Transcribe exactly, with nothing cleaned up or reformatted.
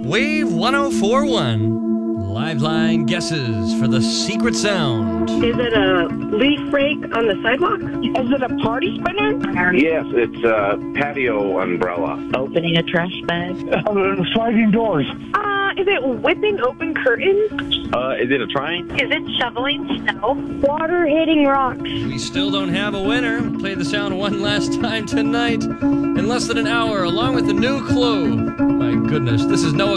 Wave one oh four point one. Liveline guesses for the secret sound. Is it a leaf rake on the sidewalk? Is it a party spinner? Yes, it's a patio umbrella. Opening a trash bag. Uh, sliding doors. Uh, is it whipping open curtains? Uh, is it a train? Is it shoveling snow? Water hitting rocks. We still don't have a winner. We'll play the sound one last time tonight in less than an hour, along with a new clue. My goodness, this is Noah